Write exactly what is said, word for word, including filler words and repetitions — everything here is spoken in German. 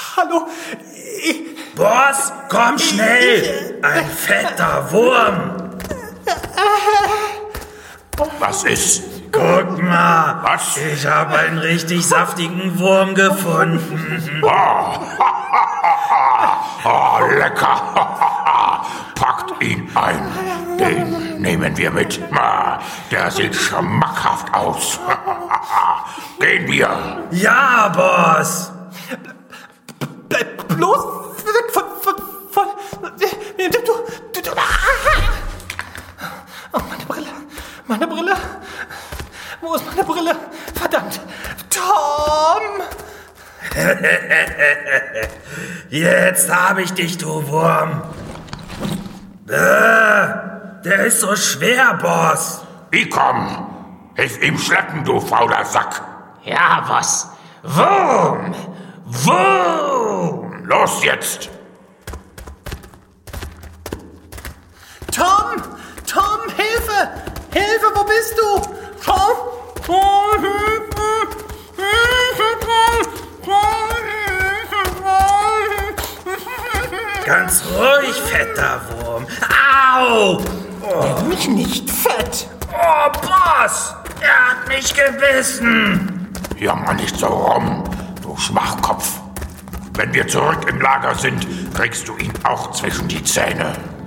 Hallo? Ich, Boss, komm schnell! Ein fetter Wurm! Was ist? Guck mal! Was? Ich habe einen richtig saftigen Wurm gefunden. Oh, oh lecker! Packt ihn ein. Den nehmen wir mit. Der sieht schmackhaft aus. Gehen wir. Ja, Boss! bleib bloß weg von... von... von... Du... du... du... Oh, meine Brille. Meine Brille. Wo ist meine Brille? Verdammt. Tom! Jetzt habe ich dich, du Wurm. Äh, der ist so schwer, Boss. Ich komm. Hilf ihm schleppen, du fauler Sack. Ja, was? Wurm! Wurm! Los jetzt. Tom! Tom, Hilfe! Hilfe, wo bist du? Tom! Tom, Hilfe! Ganz ruhig, fetter Wurm. Au! Nenn mich nicht fett! Oh, Boss! Er hat mich gebissen! Jammer nicht so rum, du Schwachkopf. Wenn wir zurück im Lager sind, kriegst du ihn auch zwischen die Zähne.